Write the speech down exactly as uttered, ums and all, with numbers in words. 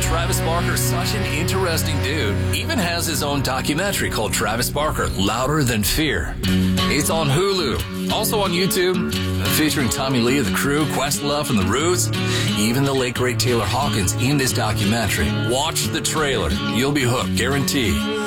Travis Barker's such an interesting dude. Even has his own documentary called Travis Barker, Louder Than Fear. It's on Hulu. Also on YouTube, featuring Tommy Lee of The Crew, Questlove and The Roots, even the late great Taylor Hawkins in this documentary. Watch the trailer. You'll be hooked, guaranteed.